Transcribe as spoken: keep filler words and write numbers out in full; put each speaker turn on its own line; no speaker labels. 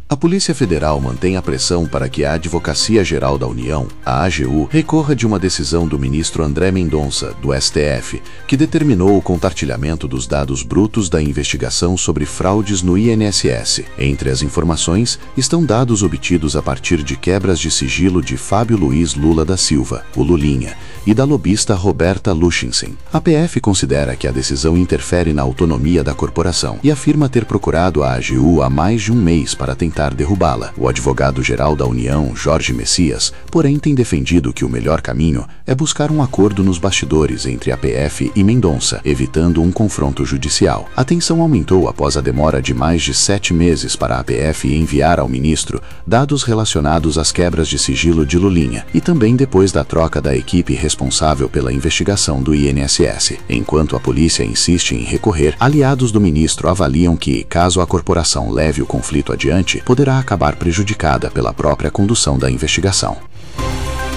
A Polícia Federal mantém a pressão para que a Advocacia Geral da União, a A G U, recorra de uma decisão do ministro André Mendonça, do S T F, que determinou o compartilhamento dos dados brutos da investigação sobre fraudes no I N S S. Entre as informações estão dados obtidos a partir de quebras de sigilo de Fábio Luiz Lula da Silva, o Lulinha, e da lobista Roberta Luchinsen. A P F considera que a decisão interfere na autonomia da corporação e afirma ter procurado a A G U há mais de um mês para tentar derrubá-la. O advogado-geral da União, Jorge Messias, porém tem defendido que o melhor caminho é buscar um acordo nos bastidores entre a P F e Mendonça, evitando um confronto judicial. A tensão aumentou após a demora de mais de sete meses para a P F enviar ao ministro dados relacionados às quebras de sigilo de Lulinha e também depois da troca da equipe responsável pela investigação do I N S S. Enquanto a polícia insiste em recorrer, aliados do ministro avaliam que, caso a corporação leve o conflito adiante, poderá acabar prejudicada pela própria condução da investigação.